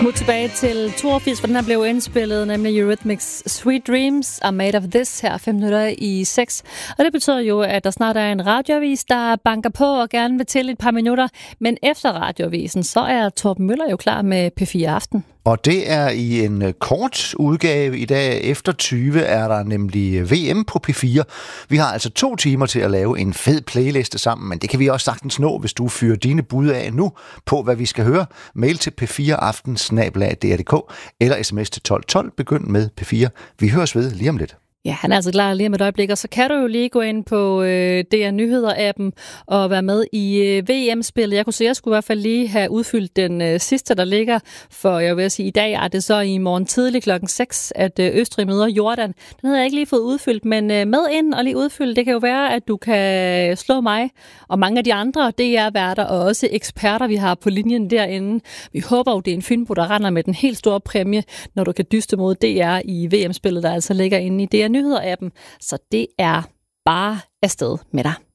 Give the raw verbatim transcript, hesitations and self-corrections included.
Smut tilbage til toogfirs, hvor den her blev indspillet, nemlig Eurythmics Sweet Dreams are made of this her fem minutter i seks. Og det betyder jo, at der snart er en radioavis, der banker på og gerne vil til et par minutter. Men efter radioavisen, så er Torben Møller jo klar med P fire Aften. Og det er i en kort udgave. I dag efter tyve er der nemlig V M på P fire. Vi har altså to timer til at lave en fed playliste sammen, men det kan vi også sagtens nå, hvis du fyrer dine bud af nu på, hvad vi skal høre. Mail til p fire aften snabel-a d r punktum d k eller sms til tolv tolv. Begynd med P fire. Vi høres ved lige om lidt. Ja, han er altså klar lige om et øjeblik, og så kan du jo lige gå ind på øh, D R Nyheder-appen og være med i øh, V M-spillet. Jeg kunne se, at jeg skulle i hvert fald lige have udfyldt den øh, sidste, der ligger, for jeg vil sige, i dag er det så i morgen tidlig klokken seks, at øh, Østrig møder Jordan. Den havde jeg ikke lige fået udfyldt, men øh, med ind og lige udfyldt. Det kan jo være, at du kan slå mig og mange af de andre D R-værter og også eksperter, vi har på linjen derinde. Vi håber jo, det er en Fynbo, der render med den helt store præmie, når du kan dyste mod D R i V M-spillet, der altså ligger inde i D R Nyheder-appen. Så det er bare afsted med dig.